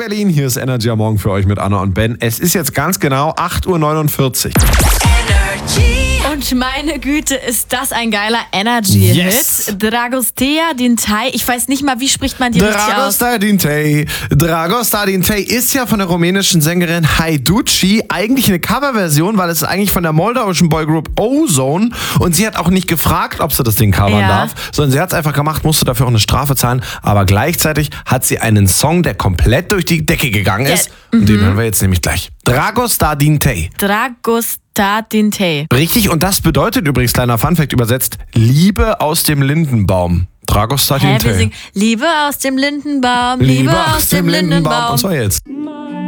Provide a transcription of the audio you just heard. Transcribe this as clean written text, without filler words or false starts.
Berlin, hier ist Energy am Morgen für euch mit Anna und Ben. Es ist jetzt ganz genau 8:49 Uhr. Und meine Güte, ist das ein geiler Energy-Hit. Yes. Dragostea Dintei. Ich weiß nicht mal, wie spricht man die richtig aus? Dragostea Dintei ist ja von der rumänischen Sängerin Haiduci eigentlich eine Coverversion, weil es ist eigentlich von der moldauischen Boygroup Ozone. Und sie hat auch nicht gefragt, ob sie das Ding covern darf, sondern sie hat es einfach gemacht, musste dafür auch eine Strafe zahlen. Aber gleichzeitig hat sie einen Song, der komplett durch die Decke gegangen ist. Und den hören wir jetzt nämlich gleich. Dragostea Dintei. Dragostea Dintei. Richtig, und das bedeutet übrigens, kleiner Funfact übersetzt, Liebe aus dem Lindenbaum. Dragostea Wir Dintei. singen Liebe aus dem Lindenbaum, Liebe aus dem Lindenbaum. Was war jetzt?